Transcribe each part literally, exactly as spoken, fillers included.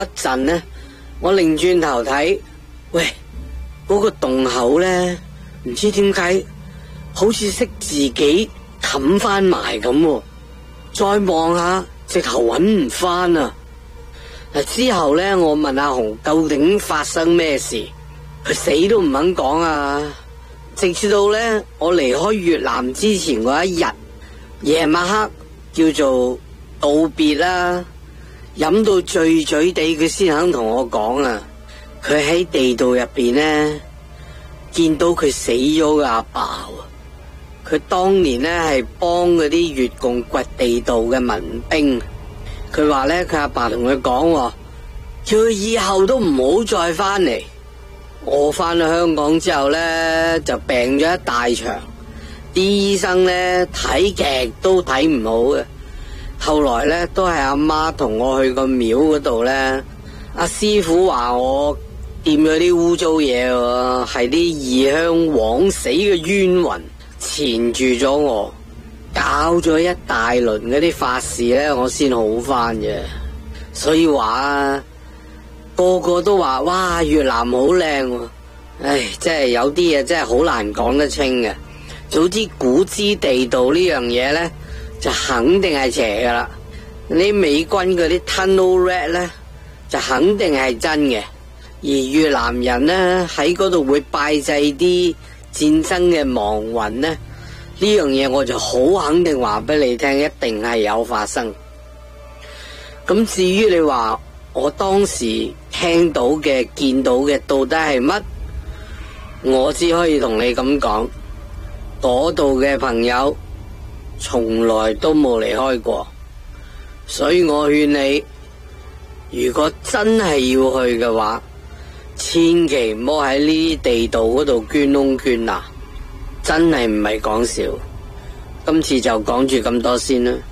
一陣咧，我擰轉頭睇，喂，嗰個洞口咧，唔知點解好似識自己冚翻埋咁，再望下直頭搵唔翻啊！嗱，之後咧，我問阿紅究竟發生咩事，佢死都唔肯講啊！直至到咧我離開越南之前嗰一日夜晚黑，叫做道別啦，飲到醉醉地，佢先肯同我講啊！佢喺地道入邊咧見到佢死咗嘅阿爸啊！佢當年咧係幫嗰啲越共掘地道嘅民兵。佢話咧，佢阿爸同佢講，叫佢以後都唔好再翻嚟。我翻到香港之後咧，就病咗一大場，啲醫生咧睇極都睇唔好嘅。後來咧都係阿媽同我去個廟嗰度咧，阿師傅話我掂咗啲污糟嘢喎，係啲異鄉枉死嘅冤魂纏住咗我。搞咗一大輪嗰啲法事咧，我先好翻嘅。所以話啊，個個都話哇，越南好靚，唉，真係有啲嘢真係好難講得清嘅。早知古之地道呢樣嘢咧，就肯定係邪噶啦。呢美軍嗰啲 tunnel rat 咧，就肯定係真嘅。而越南人咧喺嗰度會拜祭啲戰爭嘅亡魂咧。呢樣嘢我就好肯定話俾你聽，一定係有發生。咁至於你話我當時聽到嘅、見到嘅到底係乜，我只可以同你咁講，嗰度嘅朋友從來都冇離開過。所以我勸你，如果真係要去嘅話，千祈唔好喺呢啲地道嗰度捐窿捐罅。真係唔係講笑，今次就講住咁多先啦。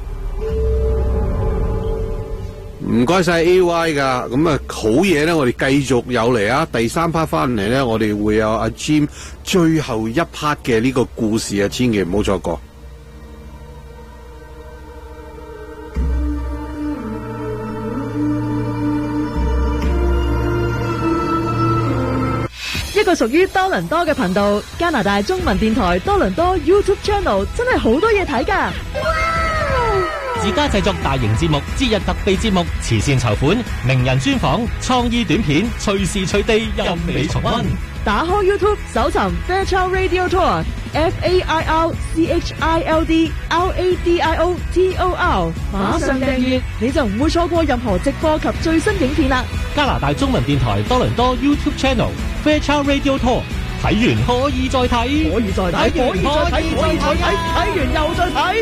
唔該晒 A Y 噶，咁啊好嘢咧，我哋繼續有嚟啊！第三 part 翻嚟咧，我哋會有阿 Jim 最後一 part 嘅呢個故事啊，千祈唔好錯過。 一個屬於多倫多嘅頻道，加拿大中文電台多倫多 YouTube Channel 真係好多嘢睇㗎。 自家製作大型節目、節日特備節目、慈善籌款、名人專訪、創意短片，隨時隨地任你重溫。 打開 YouTube 搜尋 Fairchild Radio Tour F A I R C H I L D R A D I O T O R， 馬上訂閱，你就唔會錯過任何直播及最新影片啦。 加拿大中文電台多倫多 YouTube Channel Fairchild Radio Tour， 睇完可以再睇， 可以再睇，可以再睇，可以再睇，睇完又再睇。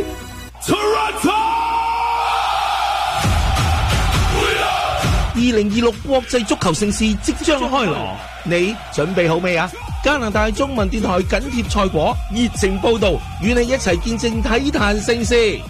二零二六國際足球盛事即將開鑼，你準備好未啊？加拿大中文電台緊貼賽果，熱情報道，與你一齊見證體壇盛事。